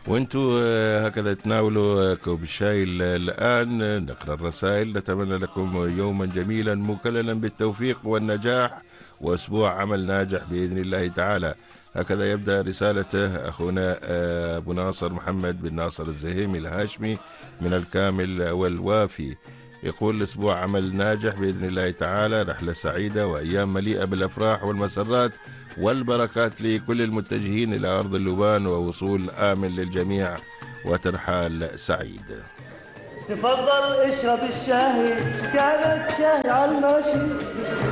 وانتوا هكذا تناولوا كوب الشاي الآن. نقرأ الرسائل. نتمنى لكم يوما جميلا مكللا بالتوفيق والنجاح، وأسبوع عمل ناجح بإذن الله تعالى. هكذا يبدأ رسالته أخونا أبو ناصر محمد بن ناصر الزهيمي الهاشمي من الكامل والوافي. يقول الأسبوع عمل ناجح بإذن الله تعالى، رحلة سعيدة وأيام مليئة بالأفراح والمسرات والبركات لكل المتجهين إلى أرض اللبان، ووصول آمن للجميع وترحال سعيد. تفضل اشرب الشاي، كانت شاي على الماشي.